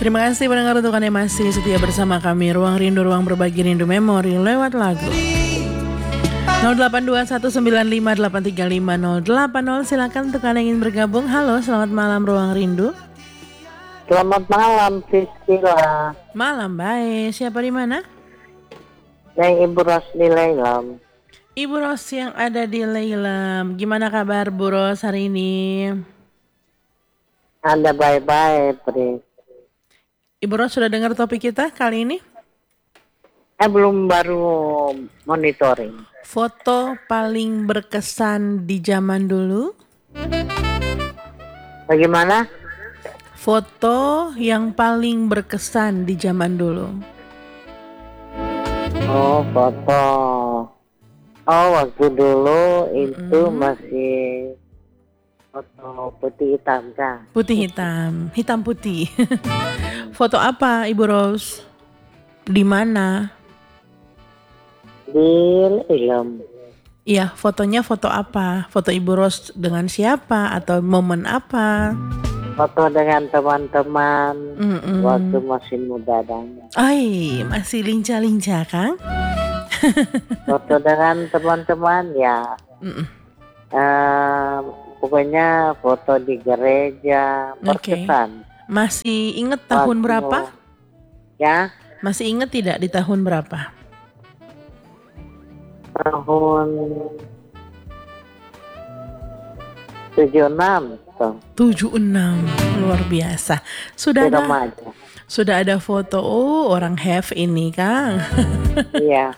Terima kasih pendengar untuk Anda masih setia bersama kami. Ruang Rindu, ruang berbagi rindu memori lewat lagu. 082195835080. Silakan untuk Anda yang ingin bergabung. Halo, selamat malam Ruang Rindu. Selamat malam, Priscila. Malam baik. Siapa di mana? Yang Ibu Rosli Leilam. Ibu Ros yang ada di Leilam. Gimana kabar Bu Ros hari ini? Ada baik-baik, Pris. Ibu Ros sudah dengar topik kita kali ini? Belum, baru monitoring. Foto paling berkesan di zaman dulu? Bagaimana? Foto yang paling berkesan di zaman dulu. Oh, foto. Oh, waktu dulu itu masih foto putih hitam kan? Putih hitam, hitam putih. Foto apa Ibu Ros? Di mana? Di Leilam. Iya, fotonya foto apa? Foto Ibu Ros dengan siapa atau momen apa? Foto dengan teman-teman waktu masih muda dan. Ay, masih lincah-lincah Kang? Foto dengan teman-teman ya. Pokoknya foto di gereja berkesan. Masih ingat tahun berapa? Ya. Masih ingat tidak di tahun berapa? Tahun 76 tuh. 76, luar biasa. Sudah ada foto. Oh, orang have ini Kang. Iya.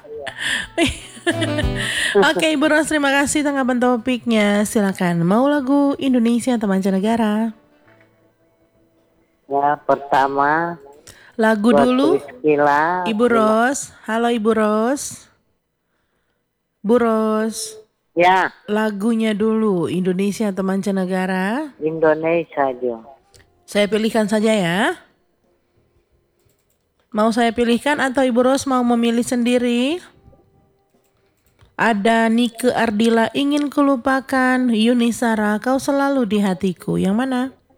Oke, Ibu Ros, terima kasih tanggapan topiknya. Silakan. Mau lagu Indonesia atau mancanegara? Ya, pertama lagu dulu. Priscila. Ibu Ros. Halo Ibu Ros. Bu Ros. Ya. Lagunya dulu, Indonesia atau mancanegara? Indonesia aja. Saya pilihkan saja ya. Mau saya pilihkan atau Ibu Ros mau memilih sendiri? Ada Nike Ardila, Ingin Kulupakan, Yuni Sara, Kau Selalu di Hatiku. Yang mana?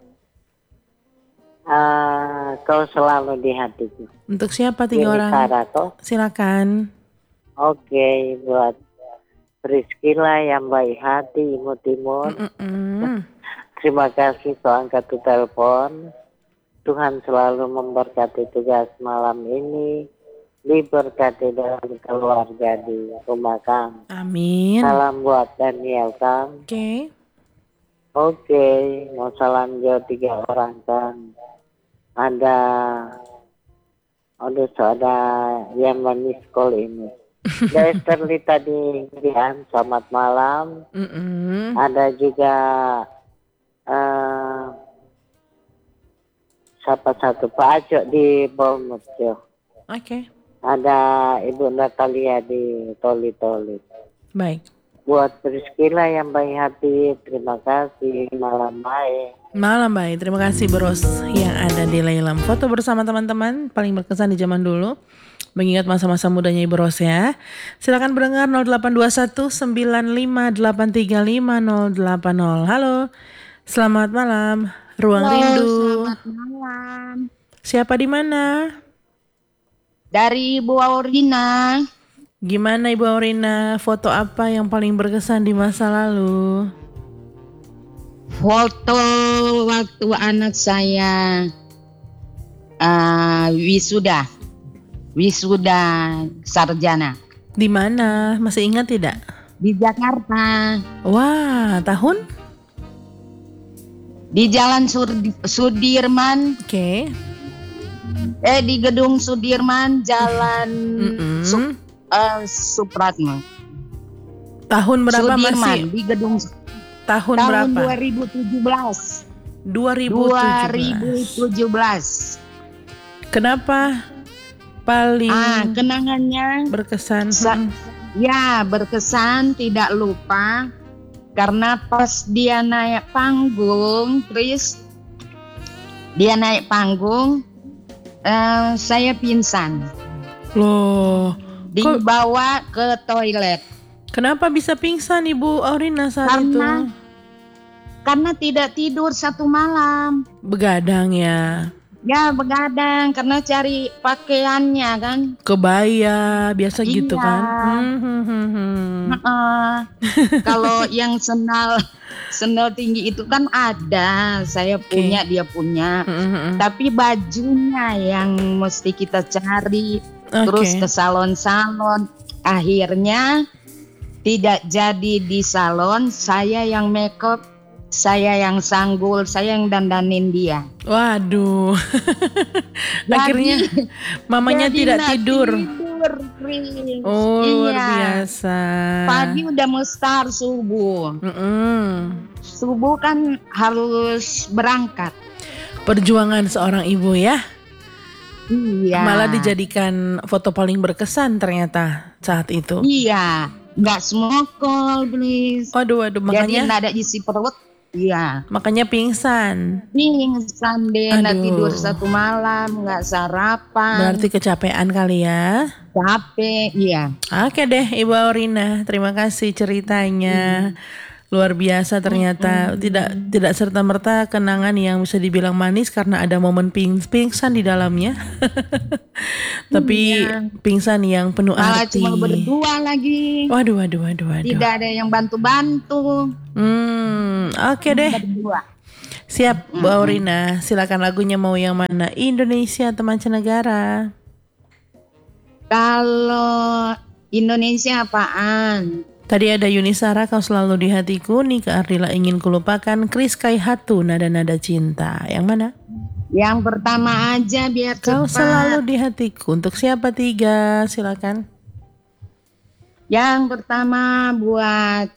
Kau Selalu di Hatiku. Untuk siapa 3 orang? Sara, toh? Silakan. Oke, buat Priscila yang baik hati, imut-imut. Terima kasih telah angkat telepon. Tuhan selalu memberkati tugas malam ini. Diberkati dalam keluarga di rumah Kang. Amin. Salam buat Daniel Kang. Oke, mau salam jauh 3 orang Kang. Ada yang meniskol ini. Esterli tadi Grian, selamat malam. Ada juga siapa satu Pak Aco di Bournemouth. Oke. Ada Ibu Natalia di Toli-Toli. Baik. Buat Priscila yang baik hati, terima kasih. Malam baik. Malam baik, terima kasih Bros yang ada di Leilam. Foto bersama teman-teman paling berkesan di zaman dulu. Mengingat masa-masa mudanya Ibu Ros ya. Silakan berdengar 082195835080. Halo, selamat malam. Ruang Rindu. Selamat malam. Siapa di mana? Dari Ibu Aurina. Gimana Ibu Aurina? Foto apa yang paling berkesan di masa lalu? Foto waktu anak saya wisuda sarjana. Di mana? Masih ingat tidak? Di Jakarta. Wah, tahun? Di Jalan Sudirman. Oke. Di Gedung Sudirman, Jalan Supratman. Tahun berapa Sudirman, masih? di Gedung. Tahun berapa? 2017. 2017. Kenapa paling kenangannya berkesan? Ya, berkesan, tidak lupa. Karena pas dia naik panggung, saya pingsan. Loh, dibawa ke toilet. Kenapa bisa pingsan Ibu Aurina saat itu? Karena tidak tidur 1 malam. Begadang ya. Ya begadang karena cari pakaiannya kan. Kebaya biasa gitu Iya. kan. Kalau yang sendal tinggi itu kan ada, saya punya, dia punya. Tapi bajunya yang mesti kita cari, terus ke salon-salon. Akhirnya tidak jadi di salon, saya yang make up, saya yang sanggul, saya yang dandanin dia. Waduh. Akhirnya mamanya tidak tidur. Oh, luar biasa. Pagi udah mesti subuh. Subuh kan harus berangkat. Perjuangan seorang ibu ya. Iya. Malah dijadikan foto paling berkesan ternyata saat itu. Iya. Nggak smokol, please. Waduh, makanya. Jadi nggak ada isi perut. Iya. Makanya pingsan. Pingsan deh, nggak tidur satu malam, nggak sarapan. Berarti kecapean kali ya? Capek, iya. Oke deh, Ibu Aurina, terima kasih ceritanya. Luar biasa ternyata. Tidak serta-merta kenangan yang bisa dibilang manis karena ada momen pingsan di dalamnya. Tapi pingsan yang penuh arti. Cuma berdua lagi. Waduh. Tidak ada yang bantu-bantu. Oke deh. Berdua. Siap, Bu Aurina. Silakan lagunya mau yang mana? Indonesia atau mancanegara? Kalau Indonesia apaan? Tadi ada Yunisara, Kau Selalu di Hatiku, Nika Ardila, Ingin Kulupakan, Kris Kaihatu, Nada-Nada Cinta. Yang mana? Yang pertama aja biar Kau cepat. Selalu di Hatiku. Untuk siapa 3? Silakan. Yang pertama buat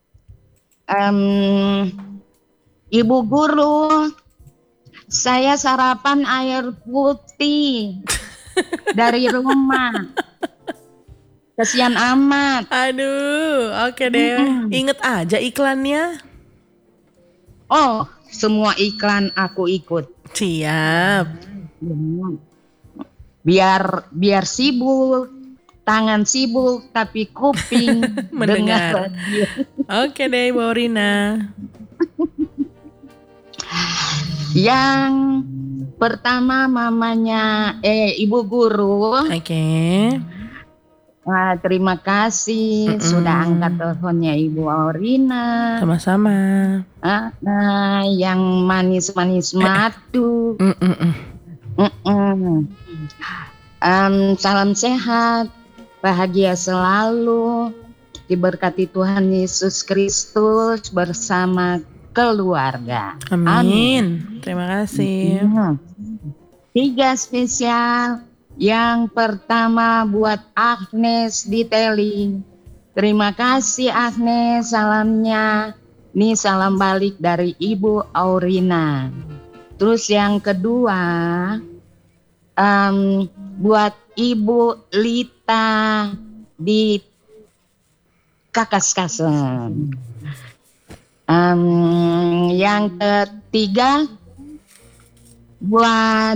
Ibu Guru. Saya sarapan air putih dari rumah. Kasihan amat. Aduh, oke deh. Ingat aja iklannya. Oh, semua iklan aku ikut. Siap. Biar sibuk, tangan sibuk, tapi kuping mendengar. Oke deh, Bu Rina. Yang pertama mamanya Ibu Guru. Oke. Terima kasih sudah angkat teleponnya Ibu Aurina. Sama-sama. Yang manis-manis madu. Salam sehat, bahagia selalu, diberkati Tuhan Yesus Kristus bersama keluarga. Amin. Terima kasih. 3 spesial. Yang pertama buat Agnes di Teli. Terima kasih Agnes, salamnya. Ini salam balik dari Ibu Aurina. Terus yang kedua buat Ibu Lita di Kakas-Kasen. Yang ketiga buat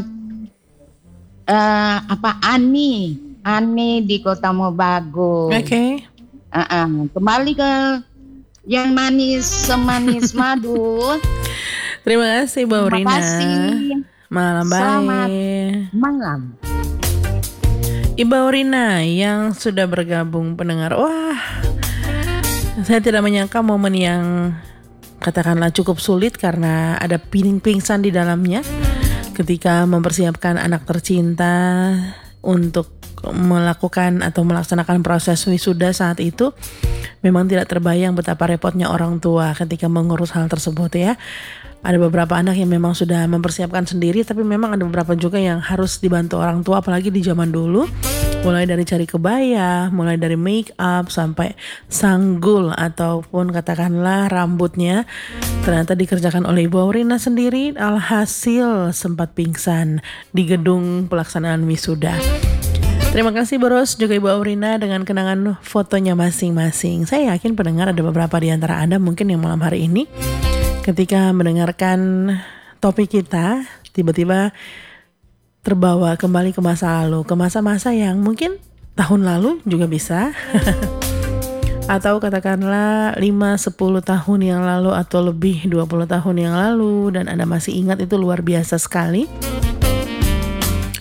Ani di Kota Mobagu. Oke. Kembali ke yang manis semanis madu. Terima kasih Bu Rina. Terima kasih. Malam baik. Selamat malam. Ibu Aurina yang sudah bergabung pendengar. Wah, saya tidak menyangka momen yang katakanlah cukup sulit karena ada pingsan di dalamnya. Ketika mempersiapkan anak tercinta untuk melakukan atau melaksanakan proses wisuda saat itu, memang tidak terbayang betapa repotnya orang tua ketika mengurus hal tersebut ya. Ada beberapa anak yang memang sudah mempersiapkan sendiri, tapi memang ada beberapa juga yang harus dibantu orang tua, apalagi di zaman dulu. Mulai dari cari kebaya, mulai dari make up, sampai sanggul ataupun katakanlah rambutnya ternyata dikerjakan oleh Ibu Aurina sendiri. Alhasil sempat pingsan di gedung pelaksanaan wisuda. Terima kasih Boros juga Ibu Aurina dengan kenangan fotonya masing-masing. Saya yakin pendengar ada beberapa di antara Anda mungkin yang malam hari ini ketika mendengarkan topik kita tiba-tiba terbawa kembali ke masa lalu, ke masa-masa yang mungkin tahun lalu juga bisa atau katakanlah 5-10 tahun yang lalu atau lebih 20 tahun yang lalu dan Anda masih ingat, itu luar biasa sekali.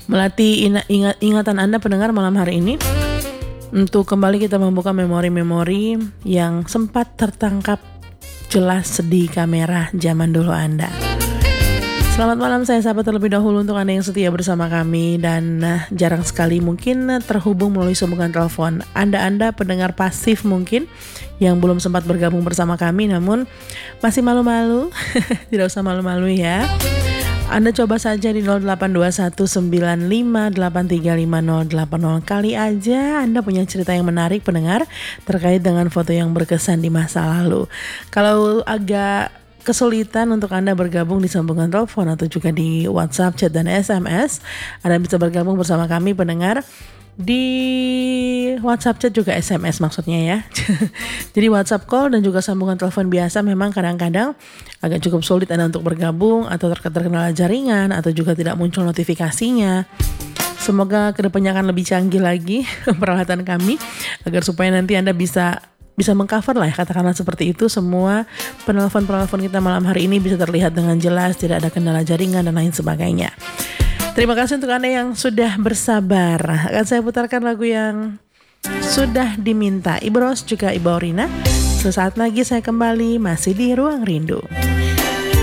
melatih ingatan Anda pendengar malam hari ini untuk kembali kita membuka memori-memori yang sempat tertangkap jelas di kamera zaman dulu Anda. Selamat malam, saya sapa terlebih dahulu untuk Anda yang setia bersama kami dan jarang sekali mungkin terhubung melalui sambungan telepon. Anda pendengar pasif mungkin yang belum sempat bergabung bersama kami namun masih malu-malu, tidak usah malu-malu ya. Anda coba saja di 082195835080. Kali aja Anda punya cerita yang menarik pendengar terkait dengan foto yang berkesan di masa lalu. Kalau agak kesulitan untuk Anda bergabung di sambungan telepon atau juga di WhatsApp, chat, dan SMS, Anda bisa bergabung bersama kami pendengar di WhatsApp, chat, juga SMS maksudnya ya. Jadi WhatsApp call dan juga sambungan telepon biasa memang kadang-kadang agak cukup sulit Anda untuk bergabung atau terkendala jaringan atau juga tidak muncul notifikasinya. Semoga kedepannya akan lebih canggih lagi peralatan kami agar supaya nanti Anda bisa mengcover lah ya, katakanlah seperti itu, semua penelpon kita malam hari ini bisa terlihat dengan jelas, tidak ada kendala jaringan dan lain sebagainya. Terima kasih untuk Anda yang sudah bersabar. Akan saya putarkan lagu yang sudah diminta Ibu Ros juga Ibu Aurina. Sesaat lagi saya kembali masih di Ruang Rindu.